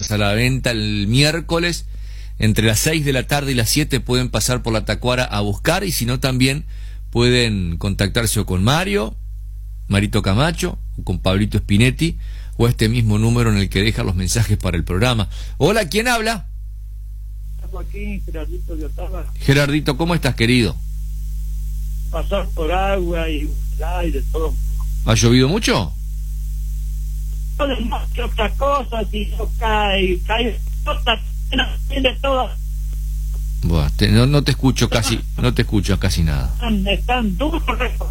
entradas a la venta el miércoles. Entre las 6 de la tarde y las 7 pueden pasar por la Tacuara a buscar, y si no también pueden contactarse o con Marito Camacho, o con Pablito Spinetti, o este mismo número en el que dejan los mensajes para el programa. Hola, ¿quién habla? Joaquín, Gerardito de Otava. Gerardito, ¿cómo estás, querido? Pasar por agua y aire, todo. ¿Ha llovido mucho? No más que otras cosas, y no cae tiene todas. Buah, no te escucho casi, no te escucho casi nada. Están duros.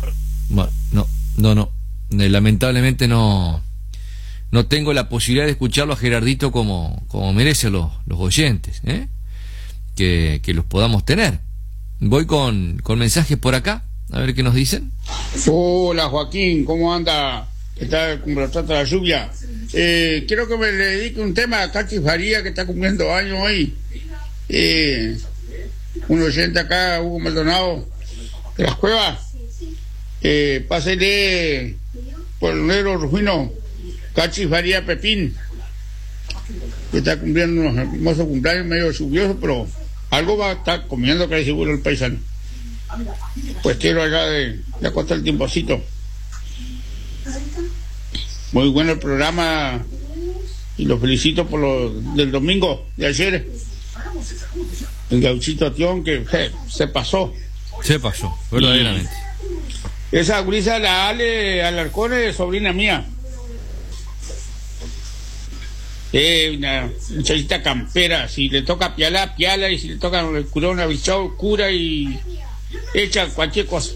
No. Lamentablemente no tengo la posibilidad de escucharlo a Gerardito como merecen los oyentes, que los podamos tener. Voy con mensajes por acá, a ver qué nos dicen. Hola Joaquín, ¿cómo anda? Está como la trata la lluvia. Quiero que me le dedique un tema a Cachi Faría, que está cumpliendo años hoy. Un oyente acá, Hugo Maldonado, de las Cuevas. Pásele por el negro Rufino, Cachi Faría Pepín, que está cumpliendo unos hermosos cumpleaños, medio lluvioso, pero algo va a estar comiendo, que seguro el paisano. Pues quiero allá de la Costa del Tiempocito. Muy bueno el programa y lo felicito por lo del domingo de ayer. El Gauchito Tión, que se pasó. Se pasó, verdaderamente. Y esa gurisa, la Ale Alarcón, es sobrina mía. Una muchachita campera. Si le toca piala, piala, y si le toca curar una bichao, cura, y echa cualquier cosa.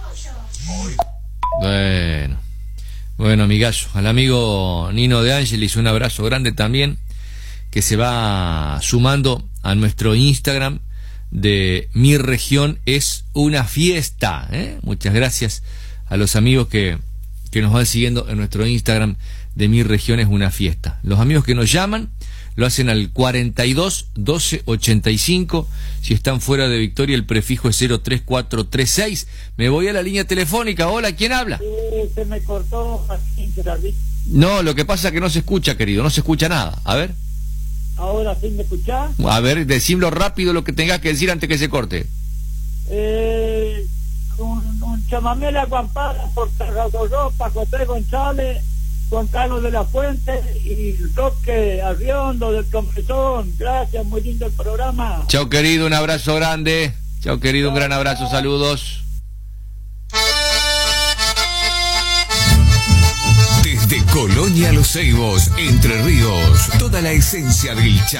Bueno, amigazo, al amigo Nino de Ángeles un abrazo grande también, que se va sumando a nuestro Instagram de Mi Región es una Fiesta. Muchas gracias a los amigos que nos van siguiendo en nuestro Instagram de Mi Región es una Fiesta. Los amigos que nos llaman lo hacen al 42 12 85. Si están fuera de Victoria, el prefijo es 03436. Me voy a la línea telefónica. Hola, ¿quién habla? Se me cortó así, Gerardito. No, lo que pasa es que no se escucha, querido, no se escucha nada. A ver. ¿Ahora sí me escuchás? A ver, decimlo rápido lo que tengas que decir antes que se corte. Un chamamé la guampara por Tarragorropa, José González, Juan Carlos de la Fuente y Roque Arriondo del Compresón. Gracias, muy lindo el programa. Chao, querido, un abrazo grande. Chao, querido, un gran abrazo, saludos. Desde Colonia Los Ceibos, Entre Ríos, toda la esencia del